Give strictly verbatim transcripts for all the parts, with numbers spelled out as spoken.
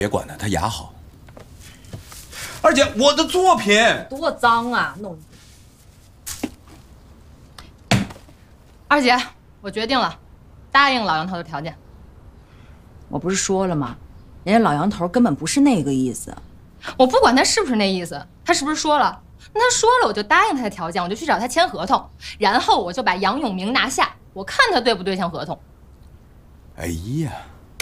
别管他，他牙好。二姐，我的作品多脏啊！弄。二姐，我决定了，答应老杨头的条件。 我不是说了吗？人家老杨头根本不是那个意思。 我不管他是不是那意思，他是不是说了？那他说了，我就答应他的条件，我就去找他签合同，然后我就把杨永明拿下，我看他对不对签合同。 哎呀，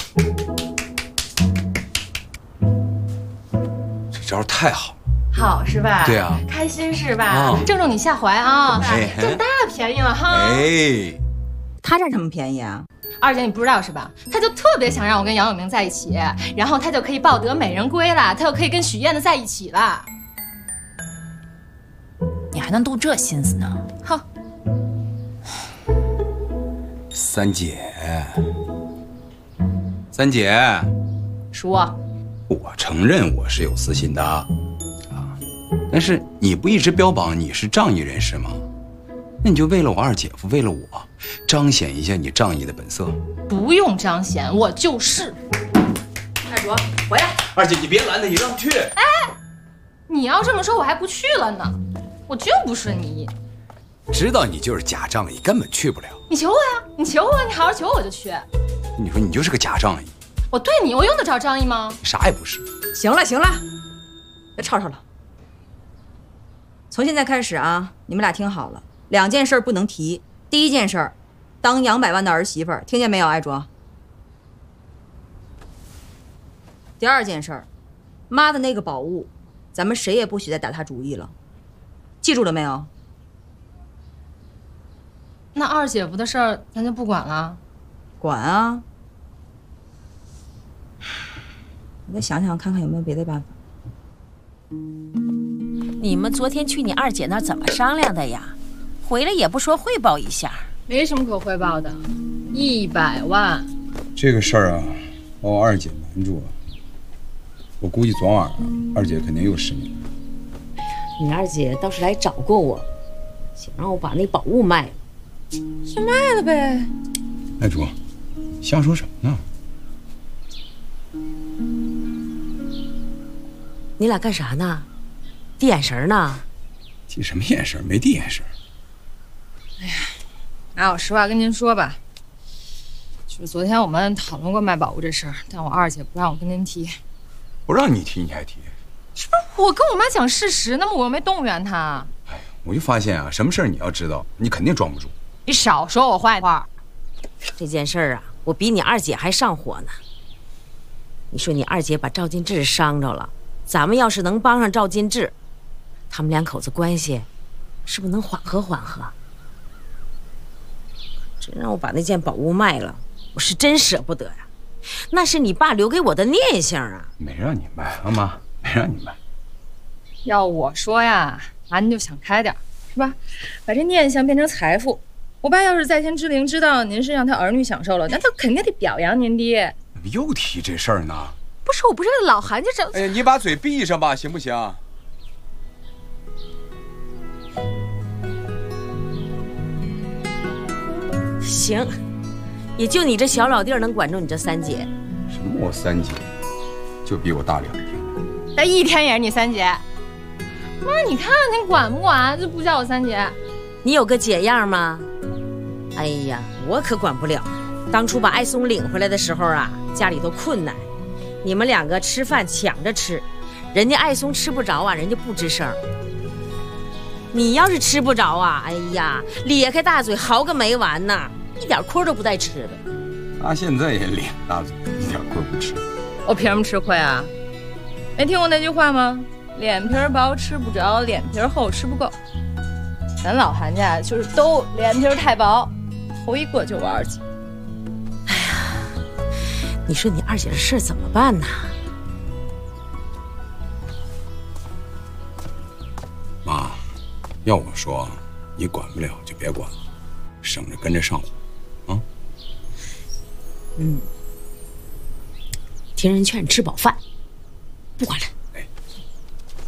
这招太好了。 好是吧？ 对啊， 开心是吧？ 啊、 正中你下怀啊！ 哎， 占大便宜了哈！ 哎， 他占什么便宜啊？ 二姐你不知道是吧？他就特别想让我跟杨永明在一起，然后他就可以抱得美人归了，他就可以跟许燕子在一起了。 你还能动这心思呢？ 哼！ 三姐，三姐， 说， 我承认我是有私心的啊，但是你不一直标榜你是仗义人士吗？那你就为了我二姐夫，为了我，彰显一下你仗义的本色。 不用彰显，我就是。二卓，回来。 二姐，你别拦他，你让他去。 哎，你要这么说，我还不去了呢。我就不顺你意。 知道你就是假仗义，根本去不了。 你求我呀，你求我，你好好求我就去。 你说你就是个假仗义。 我对你，我用得着仗义吗？ 你啥也不是。 行了行了，别吵吵了。从现在开始啊，你们俩听好了。两件事不能提。第一件事，当杨百万的儿媳妇儿，听见没有，爱卓？第二件事，妈的那个宝物，咱们谁也不许再打她主意了，记住了没有？ 那二姐夫的事儿，咱就不管了。 管啊！我再想想，看看有没有别的办法。 你们昨天去你二姐那儿怎么商量的呀？回来也不说汇报一下。 没什么可汇报的，一百万。 这个事儿啊，把我二姐瞒住了。我估计昨晚啊，二姐肯定又失眠了。 你二姐倒是来找过我，想让我把那宝物卖了，就卖了呗。 爱卓，瞎说什么呢？ 你俩干啥呢？递眼神呢？ 递什么眼神？没递眼神。 哎呀，拿我实话跟您说吧，就是昨天我们讨论过卖宝物这事儿，但我二姐不让我跟您提。 不让你提，你还提？ 是不是我跟我妈讲事实，那么我又没动员她。 哎呀，我就发现啊，什么事儿你要知道，你肯定装不住。 你少说我坏话。 这件事儿啊，我比你二姐还上火呢。你说你二姐把赵金志伤着了，咱们要是能帮上赵金志，他们两口子关系是不是能缓和缓和？真让我把那件宝物卖了，我是真舍不得呀、啊。那是你爸留给我的念想啊！ 没让你卖啊，妈，没让你卖。 要我说呀，啊，您就想开点，是吧？把这念想变成财富。我爸要是在天之灵知道您是让他儿女享受了，那他肯定得表扬您爹。 又提这事儿呢？ 不是，我不是为了老韩家这…… 哎呀，你把嘴闭上吧，行不行？ 行，也就你这小老弟儿能管住你这三姐。 什么我三姐，就比我大两天。 那一天也是你三姐。妈，你看您管不管？就不叫我三姐。 你有个姐样吗？哎呀，我可管不了。当初把艾松领回来的时候啊，家里头困难，你们两个吃饭抢着吃，人家艾松吃不着啊，人家不吱声。你要是吃不着啊，哎呀，咧开大嘴嚎个没完呐，一点亏都不带吃的。 他现在也咧大嘴，一点亏不吃。 我凭什么吃亏啊？没听过那句话吗？脸皮薄吃不着，脸皮厚吃不够。咱老韩家就是都脸皮太薄，头一个就我二姐。 哎呀，你说你二姐这事儿怎么办呢？ 妈，要我说，你管不了就别管了，省着跟着上火，啊？ 嗯，听人劝，吃饱饭，不管了。